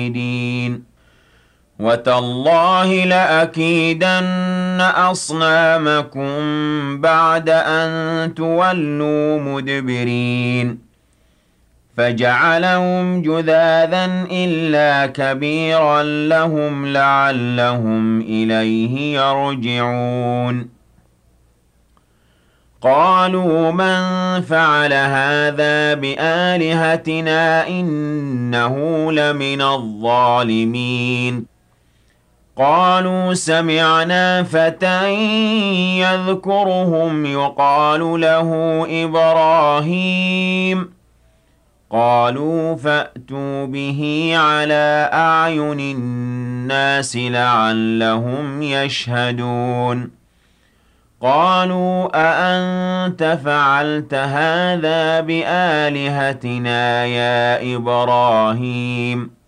وتالله لأكيدن أصنامكم بعد أن تولوا مدبرين فجعلهم جذاذا إلا كبيرا لهم لعلهم إليه يرجعون قالوا من فعل هذا بآلهتنا إنه لمن الظالمين قالوا سمعنا فتى يذكرهم يقال له إبراهيم قالوا فأتوا به على أعين الناس لعلهم يشهدون قالوا أأنت فعلت هذا بآلهتنا يا إبراهيم